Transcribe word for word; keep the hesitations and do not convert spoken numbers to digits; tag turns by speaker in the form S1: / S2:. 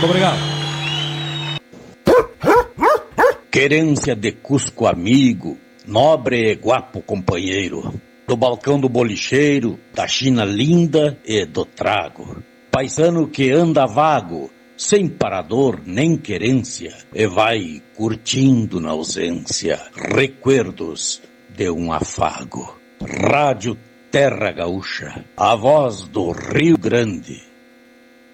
S1: Muito obrigado.
S2: Querência de Cusco amigo, nobre e guapo companheiro, do balcão do bolicheiro, da China linda e do trago. Paisano que anda vago, sem parador nem querência, e vai curtindo na ausência recuerdos de um afago. Rádio Terra Gaúcha, a voz do Rio Grande.